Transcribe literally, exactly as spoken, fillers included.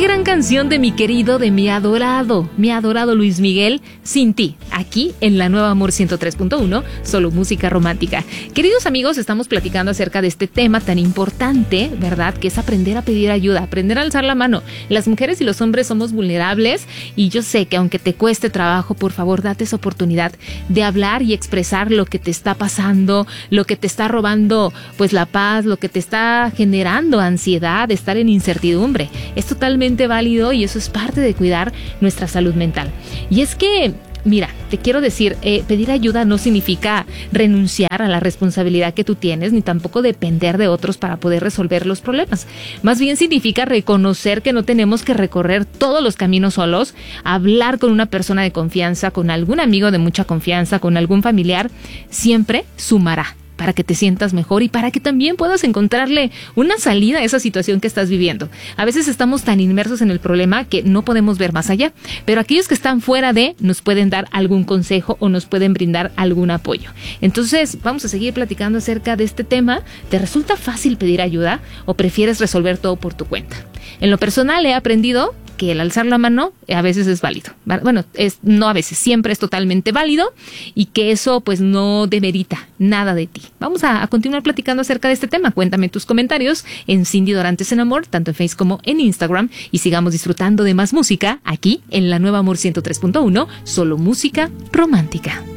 gran canción de mi querido, de mi adorado, mi adorado Luis Miguel, Sin Ti, aquí en la Nueva Amor ciento tres punto uno, solo música romántica. Queridos amigos, estamos platicando acerca de este tema tan importante, ¿verdad? Que es aprender a pedir ayuda, aprender a alzar la mano. Las mujeres y los hombres somos vulnerables y yo sé que aunque te cueste trabajo, por favor, date esa oportunidad de hablar y expresar lo que te está pasando, lo que te está robando, pues la paz, lo que te está generando ansiedad, estar en incertidumbre. Es totalmente válido y eso es parte de cuidar nuestra salud mental. Y es que, mira, te quiero decir, eh, pedir ayuda no significa renunciar a la responsabilidad que tú tienes, ni tampoco depender de otros para poder resolver los problemas. Más bien significa reconocer que no tenemos que recorrer todos los caminos solos, hablar con una persona de confianza, con algún amigo de mucha confianza, con algún familiar, siempre sumará para que te sientas mejor y para que también puedas encontrarle una salida a esa situación que estás viviendo. A veces estamos tan inmersos en el problema que no podemos ver más allá, pero aquellos que están fuera de nos pueden dar algún consejo o nos pueden brindar algún apoyo. Entonces, vamos a seguir platicando acerca de este tema. ¿Te resulta fácil pedir ayuda o prefieres resolver todo por tu cuenta? En lo personal he aprendido que el alzar la mano a veces es válido. Bueno, es, no a veces, siempre es totalmente válido y que eso pues no demerita nada de ti. Vamos a, a continuar platicando acerca de este tema. Cuéntame tus comentarios en Cindy Dorantes en Amor, tanto en Facebook como en Instagram, y sigamos disfrutando de más música aquí en la Nueva Amor ciento tres punto uno, solo música romántica.